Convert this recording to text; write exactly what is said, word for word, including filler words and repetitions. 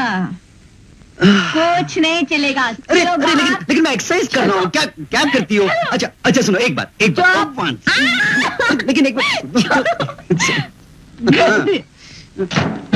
हाँ। कुछ नहीं चलेगा। अरे, अरे लेकिन, लेकिन मैं एक्सरसाइज कर रहा हूँ। क्या क्या करती हो? अच्छा अच्छा सुनो एक बात एक बात लेकिन एक बात